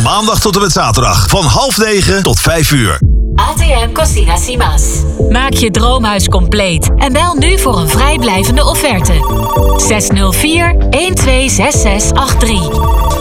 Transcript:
Maandag tot en met zaterdag van 8:30 tot 5:00. ATM Cocina Simas. Maak je droomhuis compleet en bel nu voor een vrijblijvende offerte. 604 126683.